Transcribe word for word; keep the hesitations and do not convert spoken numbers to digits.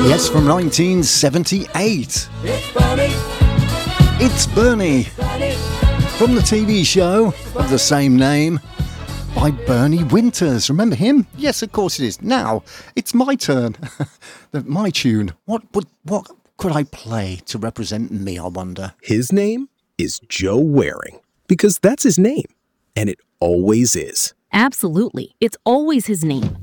Yes, from nineteen seventy-eight. It's Bernie. It's Bernie. From the T V show of the same name by Bernie Winters. Remember him? Yes, of course it is. Now, it's my turn. The- my tune. What would what could I play to represent me, I wonder? His name is Joe Waring, because that's his name, and it always is. Absolutely. It's always his name.